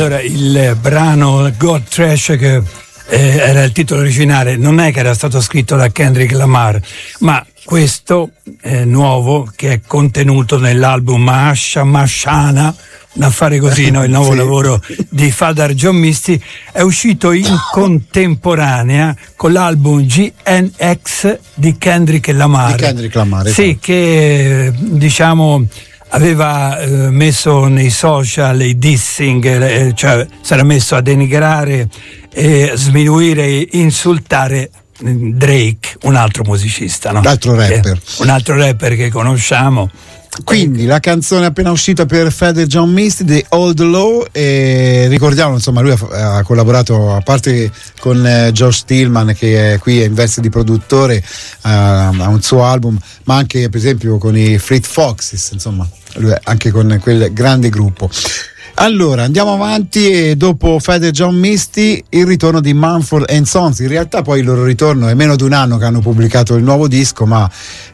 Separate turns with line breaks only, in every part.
Allora, il brano God Trash, che era il titolo originale, non è che era stato scritto da Kendrick Lamar, ma questo nuovo, che è contenuto nell'album Mashana, un affare così, no? Il nuovo lavoro di Father John Misty, è uscito in contemporanea con l'album GNX di Kendrick Lamar. Sì, che diciamo aveva messo nei social i dissing, cioè si era messo a denigrare, sminuire, insultare Drake, un altro musicista, no? Un altro rapper che conosciamo.
Quindi la canzone appena uscita per Father John Misty, The Old Law, e ricordiamo, insomma, lui ha collaborato, a parte con Josh Stillman, che è qui in veste di produttore, a un suo album, ma anche per esempio con i Fleet Foxes, insomma, lui è anche con quel grande gruppo. Allora andiamo avanti, e dopo Father John Misty il ritorno di Mumford & Sons. In realtà poi il loro ritorno è meno di un anno che hanno pubblicato il nuovo disco, ma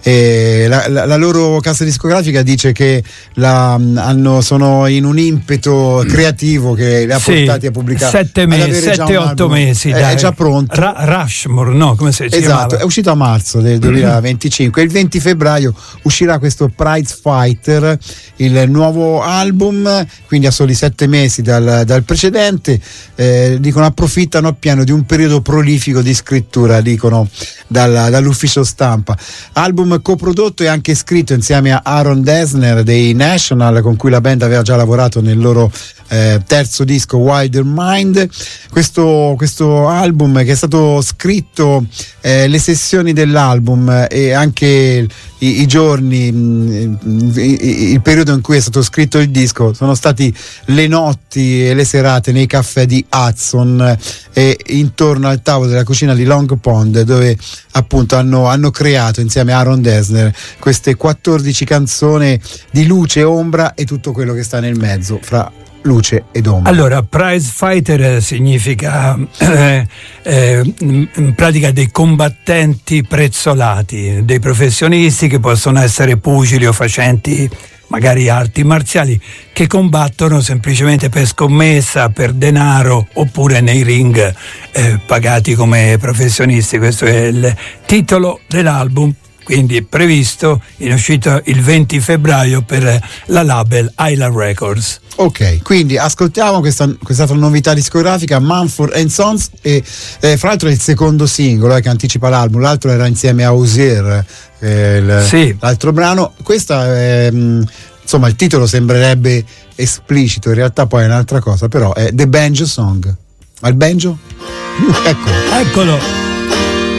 la loro casa discografica dice che sono in un impeto creativo che li ha portati a pubblicare
7-8 mesi,
è già pronto.
Rushmore, no? Come si chiamava?
Esatto, è uscito a marzo del 2025. Il 20 febbraio uscirà questo Prize Fighter, il nuovo album, quindi a soli 7 mesi dal precedente. Dicono approfittano appieno di un periodo prolifico di scrittura, dicono dall'ufficio stampa. Album coprodotto e anche scritto insieme a Aaron Dessner dei National, con cui la band aveva già lavorato nel loro terzo disco Wilder Mind. Questo album, che è stato scritto, le sessioni dell'album e anche i giorni, il periodo in cui è stato scritto il disco, sono stati le notti e le serate nei caffè di Hudson e intorno al tavolo della cucina di Long Pond, dove appunto hanno creato insieme a Aaron Dessner queste 14 canzoni di luce, ombra e tutto quello che sta nel mezzo fra luce ed ombra.
Allora, prize fighter significa in pratica dei combattenti prezzolati, dei professionisti che possono essere pugili o facenti magari arti marziali, che combattono semplicemente per scommessa, per denaro, oppure nei ring pagati come professionisti. Questo è il titolo dell'album, quindi è previsto in uscita il 20 febbraio per la label Island Records.
Ok, quindi ascoltiamo quest'altra novità discografica, Mumford & Sons, e fra l'altro è il secondo singolo che anticipa l'album. L'altro era insieme a Osier, l'altro brano. Questa insomma, il titolo sembrerebbe esplicito, in realtà poi è un'altra cosa, però è The Banjo Song. Al banjo? Eccolo.